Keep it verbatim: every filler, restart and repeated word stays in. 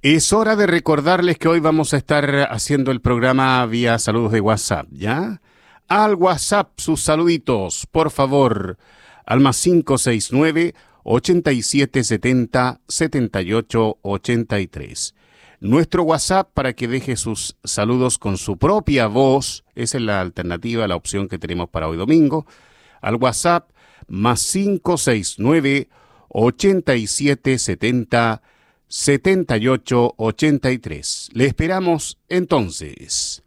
Es hora de recordarles que hoy vamos a estar haciendo el programa vía saludos de WhatsApp, ¿ya? Al WhatsApp sus saluditos, por favor, al más cinco seis nueve, ochenta y siete setenta, setenta y ocho ochenta y tres. Nuestro WhatsApp para que deje sus saludos con su propia voz, esa es la alternativa, la opción que tenemos para hoy domingo. Al WhatsApp más cinco seis nueve, ochenta y siete setenta, setenta y ocho ochenta y tres. Le esperamos entonces.